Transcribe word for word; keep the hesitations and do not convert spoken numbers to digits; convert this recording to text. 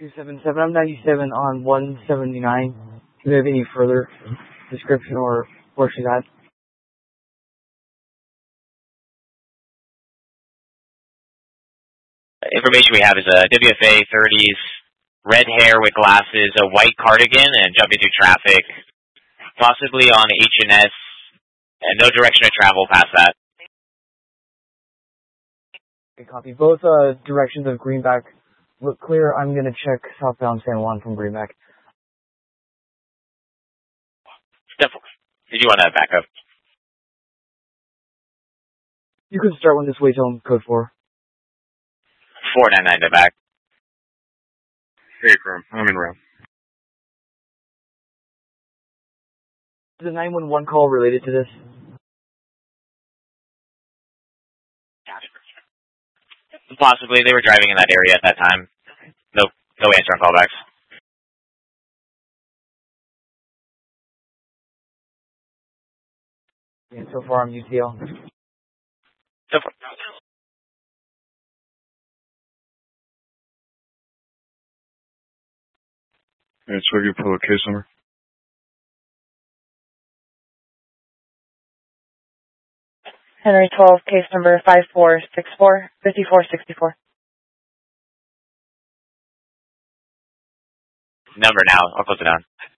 two seven seven. I'm ninety-seven on one seventy-nine. Do you have any further description or where she's at? Information we have is a W F A thirties, red hair with glasses, a white cardigan, and jumping through traffic, possibly on H and S, and no direction of travel past that. Okay, copy. Both uh, directions of Greenback look clear. I'm going to check southbound San Juan from Greenback. Definitely. Did you want to back up? You can start when this way's home, code four. four nine nine to back. Hey, Chrome. I'm in route. Is the nine one one call related to this? Possibly. They were driving in that area at that time. No, no answer on callbacks. Yeah, so far I'm U T L. So far. Yeah, so you pull a case number. Henry twelve, case number five four six four, five four six four. Number now. I'll close it down.